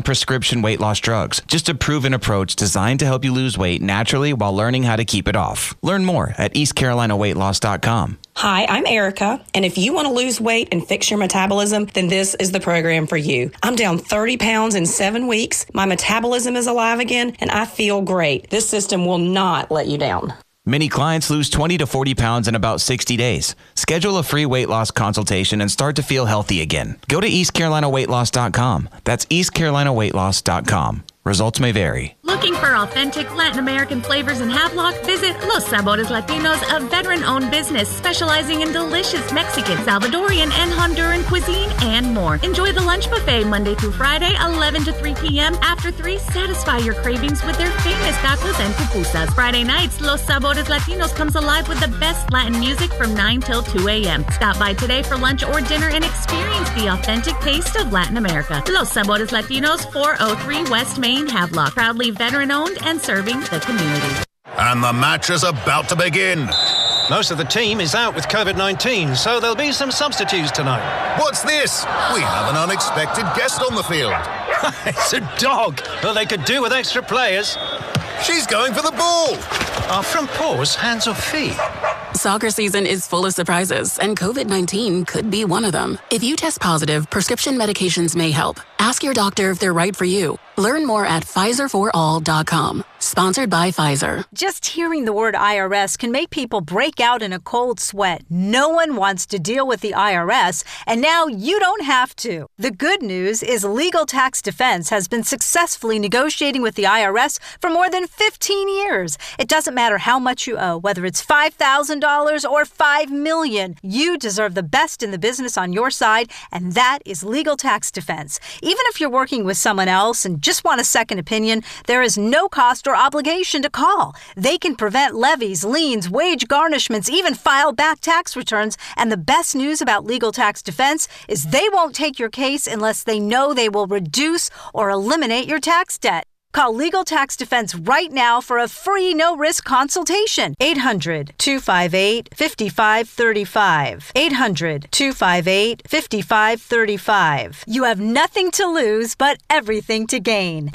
prescription weight loss drugs. Just a proven approach designed to help you lose weight naturally while learning how to keep it off. Learn more at EastCarolinaWeightLoss.com. Hi, I'm Erica, and if you want to lose weight and fix your metabolism, then this is the program for you. I'm down 30 pounds in 7 weeks. My metabolism is alive again, and I feel great. This system will not let you down. Many clients lose 20 to 40 pounds in about 60 days. Schedule a free weight loss consultation and start to feel healthy again. Go to EastCarolinaWeightLoss.com. That's EastCarolinaWeightLoss.com. Results may vary. Looking for authentic Latin American flavors in Havelock? Visit Los Sabores Latinos, a veteran-owned business specializing in delicious Mexican, Salvadorian, and Honduran cuisine and more. Enjoy the lunch buffet Monday through Friday, 11 to 3 p.m. After 3, satisfy your cravings with their famous tacos and pupusas. Friday nights, Los Sabores Latinos comes alive with the best Latin music from 9 till 2 a.m. Stop by today for lunch or dinner and experience the authentic taste of Latin America. Los Sabores Latinos, 403 West Main, Havelock. Proudly veteran-owned and serving the community. And the match is about to begin. Most of the team is out with COVID-19, so there'll be some substitutes tonight. What's this? We have an unexpected guest on the field. It's a dog. Well, they could do with extra players. She's going for the ball. Are front paws hands or feet? Soccer season is full of surprises, and COVID-19 could be one of them. If you test positive, prescription medications may help. Ask your doctor if they're right for you. Learn more at PfizerForAll.com. Sponsored by Pfizer. Just hearing the word IRS can make people break out in a cold sweat. No one wants to deal with the IRS, and now you don't have to. The good news is Legal Tax Defense has been successfully negotiating with the IRS for more than 15 years. It doesn't matter how much you owe, whether it's $5,000 or $5 million. You deserve the best in the business on your side, and that is Legal Tax Defense. Even if you're working with someone else and just want a second opinion, there is no cost or obligation to call. They can prevent levies, liens, wage garnishments, even file back tax returns. And the best news about Legal Tax Defense is they won't take your case unless they know they will reduce or eliminate your tax debt. Call Legal Tax Defense right now for a free no-risk consultation. 800-258-5535. 800-258-5535. You have nothing to lose but everything to gain.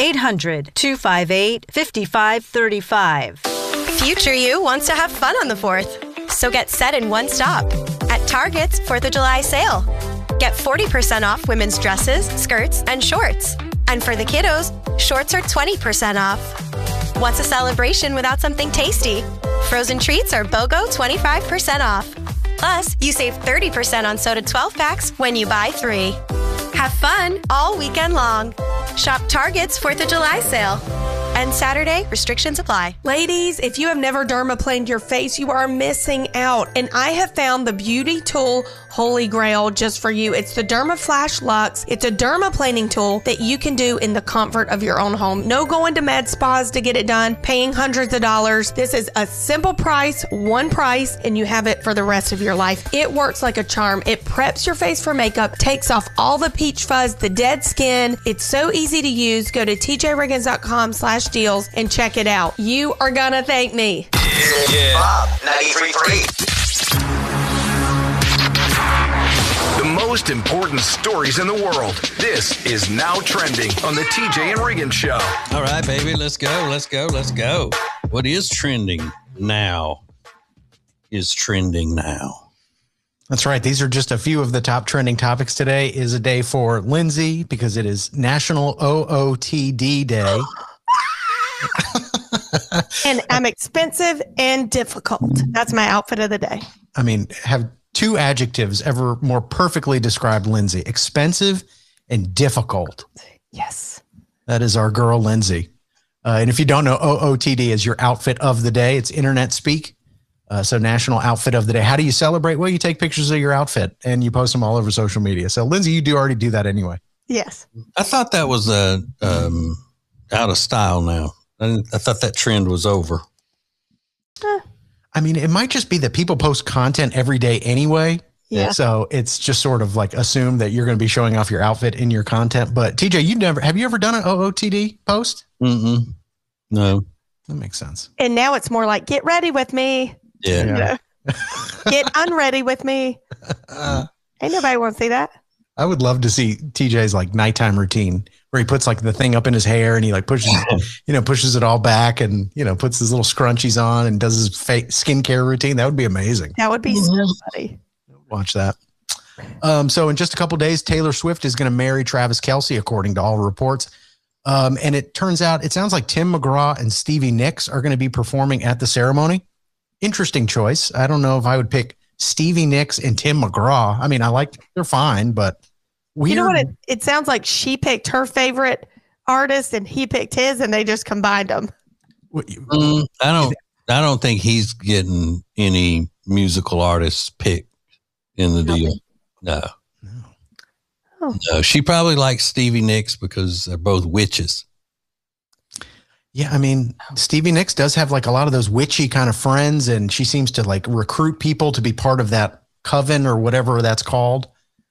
800-258-5535. Future you wants to have fun on the 4th. So get set in one stop. At Target's 4th of July sale. Get 40% off women's dresses, skirts, and shorts. And for the kiddos, shorts are 20% off. What's a celebration without something tasty? Frozen treats are BOGO 25% off. Plus, you save 30% on soda 12-packs when you buy 3. Have fun all weekend long. Shop Target's 4th of July sale. And Saturday, restrictions apply. Ladies, if you have never dermaplaned your face, you are missing out. And I have found the beauty tool holy grail just for you. It's the DermaFlash Luxe. It's a dermaplaning tool that you can do in the comfort of your own home. No going to med spas to get it done, paying hundreds of dollars. This is a simple price, one price, and you have it for the rest of your life. It works like a charm. It preps your face for makeup, takes off all the peach fuzz, the dead skin. It's so easy to use. Go to tjriggins.com/deals and check it out. You are gonna thank me. Yeah. Bob 93.3. The most important stories in the world. This is Now Trending on the TJ and Riggins Show. All right, baby, let's go. What is trending now is trending now. That's right. These are just a few of the top trending topics. Today is a day for Lindsay because it is National OOTD Day. And I'm expensive and difficult. That's my outfit of the day. I mean, have two adjectives ever more perfectly described Lindsay: expensive and difficult. Yes. That is our girl, Lindsay. And if you don't know, OOTD is your outfit of the day. It's internet speak. So National Outfit of the Day. How do you celebrate? Well, you take pictures of your outfit and you post them all over social media. So Lindsay, you already do that anyway. Yes. I thought that was out of style now. I thought that trend was over. I mean, it might just be that people post content every day anyway. Yeah. So it's just sort of like assume that you're going to be showing off your outfit in your content. But TJ, have you ever done an OOTD post? No. That makes sense. And now it's more like, get ready with me. Yeah. Get unready with me. Ain't nobody want to see that. I would love to see TJ's like nighttime routine where he puts like the thing up in his hair and he like pushes it all back and, puts his little scrunchies on and does his skincare routine. That would be amazing. That would be so funny. Watch that. So in just a couple days, Taylor Swift is going to marry Travis Kelce, according to all reports. And it sounds like Tim McGraw and Stevie Nicks are going to be performing at the ceremony. Interesting choice. I don't know if I would pick Stevie Nicks and Tim McGraw. I mean, they're fine, but weird. You know what? It sounds like she picked her favorite artist and he picked his and they just combined them. I don't think he's getting any musical artists picked in the deal. No. Oh. No, she probably likes Stevie Nicks because they're both witches. Yeah, I mean, Stevie Nicks does have like a lot of those witchy kind of friends, and she seems to like recruit people to be part of that coven or whatever that's called.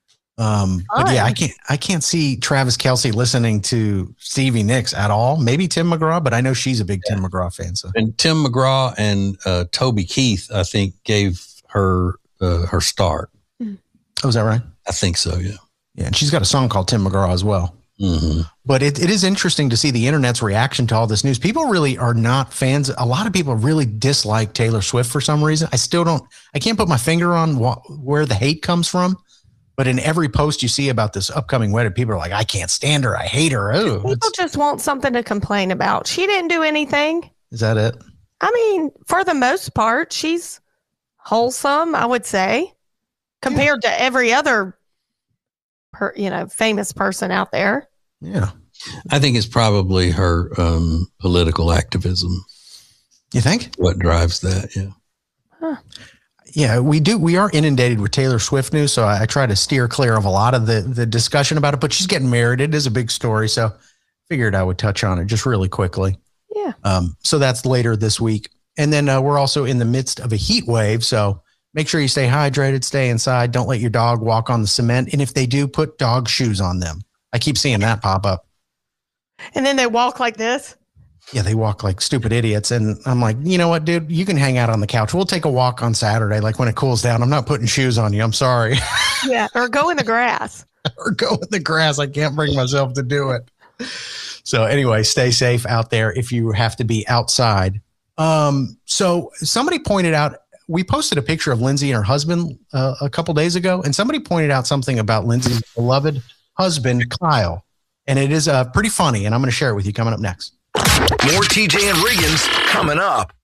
But yeah, I can't see Travis Kelce listening to Stevie Nicks at all. Maybe Tim McGraw, but I know she's a big Tim McGraw fan. So, and Tim McGraw and Toby Keith, I think, gave her her start. Oh, is that right? I think so. Yeah. Yeah, and she's got a song called Tim McGraw as well. Mm-hmm. But it is interesting to see the internet's reaction to all this news. People really are not fans. A lot of people really dislike Taylor Swift for some reason. I can't put my finger on where the hate comes from. But in every post you see about this upcoming wedding, people are like, I can't stand her. I hate her. Oh, people just want something to complain about. She didn't do anything. Is that it? I mean, for the most part, she's wholesome, I would say, compared to every other famous person out there. Yeah. I think it's probably her political activism. You think? What drives that? Yeah. Huh. Yeah, we are inundated with Taylor Swift news, so I try to steer clear of a lot of the discussion about it, but she's getting married. It is a big story, so figured I would touch on it just really quickly. Yeah. So that's later this week. And then we're also in the midst of a heat wave, so make sure you stay hydrated, stay inside. Don't let your dog walk on the cement. And if they do, put dog shoes on them. I keep seeing that pop up. And then they walk like this? Yeah, they walk like stupid idiots. And I'm like, you know what, dude? You can hang out on the couch. We'll take a walk on Saturday, like when it cools down. I'm not putting shoes on you. I'm sorry. Yeah, or go in the grass. I can't bring myself to do it. So anyway, stay safe out there if you have to be outside. So somebody pointed out, we posted a picture of Lindsay and her husband a couple days ago, and somebody pointed out something about Lindsay's beloved husband, Kyle. And it is pretty funny, and I'm going to share it with you coming up next. More TJ and Riggins coming up.